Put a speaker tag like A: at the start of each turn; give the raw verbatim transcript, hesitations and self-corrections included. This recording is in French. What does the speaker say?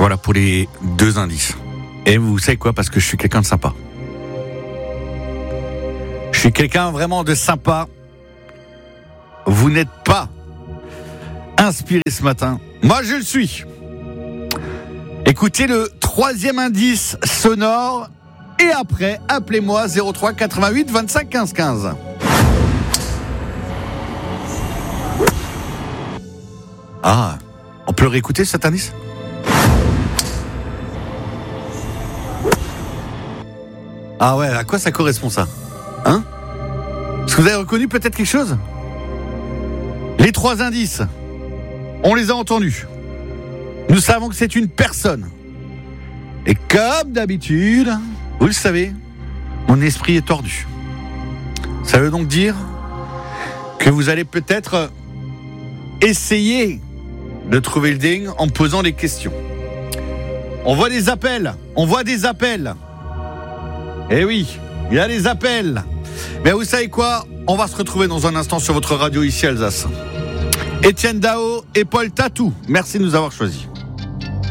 A: Voilà pour les deux indices. Et vous savez quoi, parce que je suis quelqu'un de sympa. Je suis quelqu'un vraiment de sympa. Vous n'êtes pas inspiré ce matin. Moi, je le suis. Écoutez le troisième indice sonore et après, appelez-moi zéro trois quatre-vingt-huit vingt-cinq quinze quinze. Ah, on peut le réécouter cet indice ? Ah ouais, à quoi ça correspond ça ? Hein ? Est-ce que vous avez reconnu peut-être quelque chose ? Les trois indices, on les a entendus. Nous savons que c'est une personne. Et comme d'habitude, vous le savez, mon esprit est tordu. Ça veut donc dire que vous allez peut-être essayer de trouver le ding en posant des questions. On voit des appels, on voit des appels. Eh oui, il y a des appels. Mais vous savez quoi ? On va se retrouver dans un instant sur votre radio ici Alsace. Étienne Dao et Paul Tatou, merci de nous avoir choisis.